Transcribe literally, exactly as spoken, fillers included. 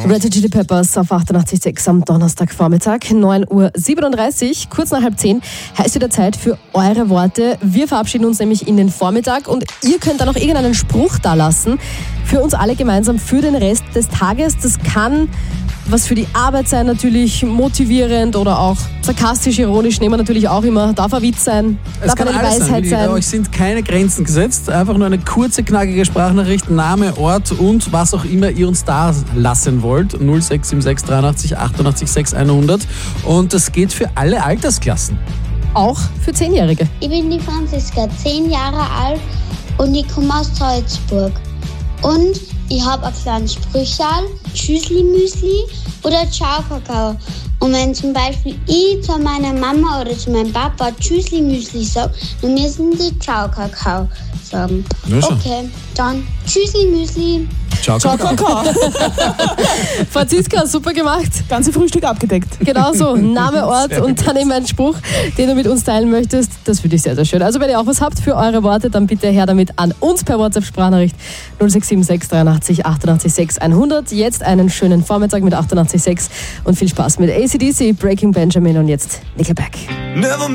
Red Hot Chili Peppers auf achtundachtzig Komma sechs am Donnerstagvormittag, neun Uhr siebenunddreißig, kurz nach halb zehn, heißt wieder Zeit für eure Worte. Wir verabschieden uns nämlich in den Vormittag und ihr könnt dann noch irgendeinen Spruch da lassen für uns alle gemeinsam für den Rest des Tages. Das kann was für die Arbeit sein, natürlich motivierend oder auch sarkastisch, ironisch, nehmen wir natürlich auch immer. Darf ein Witz sein, es darf kann eine alles Weisheit sein. sein. Bei euch sind keine Grenzen gesetzt. Einfach nur eine kurze, knackige Sprachnachricht, Name, Ort und was auch immer ihr uns da lassen wollt. null sechs sieben sechs dreiundachtzig achtundachtzig sechs hundert. Und das geht für alle Altersklassen. Auch für Zehnjährige. Ich bin die Franziska, zehn Jahre alt und ich komme aus Salzburg. Und ich habe ein kleines Sprüchlein, Tschüssli-Müsli oder Ciao-Kakao. Und wenn zum Beispiel ich zu meiner Mama oder zu meinem Papa Tschüssli-Müsli sage, dann müssen die Ciao-Kakao sagen. Ja, schon. Okay, dann Tschüssli-Müsli. Ciao, Ciao, Kakao. Kakao. Franziska, super gemacht. Ganze Frühstück abgedeckt. Genau so, Name, Ort Sehr und dann eben ein Spruch, den du mit uns teilen möchtest. Das finde ich sehr, sehr schön. Also wenn ihr auch was habt für eure Worte, dann bitte her damit an uns per WhatsApp-Sprachnachricht null sechs sieben sechs dreiundachtzig achtundachtzig sechs hundert. Jetzt einen schönen Vormittag mit achtundachtzig Komma sechs und viel Spaß mit A C D C, Breaking Benjamin und jetzt Nickelback. Never